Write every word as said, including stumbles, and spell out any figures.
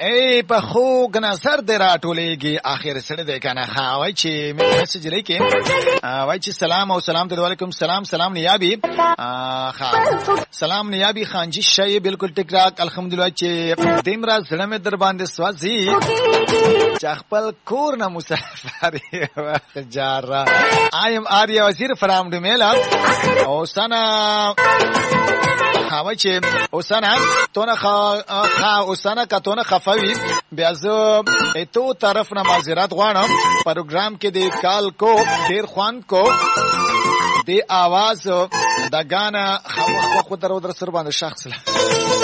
ای په خوږ نظر دې راټولېږي اخر سړی دی که نه. ها وایي چې میسج لیکي وایي چې سلام او سلام ته وعلیکم سلام. سلام نیابي ها سلام نیابي خانجي شای بالکل ټیک ټاک الحمدلله چې دیمرا زړه مې در باندې سوځي چې خپل کور نه مسافر جارا ایم آریا وزیر فرام ډمیلا او سنا خاوی چې اوسانه تونه خا اوسانه کا تونه خفوي بیا زه اتو طرف نه معذرت غواړم پروګرام کې د کال کو ډیر خوان کو د आवाज د غانا خو خو در در سر باندې شخص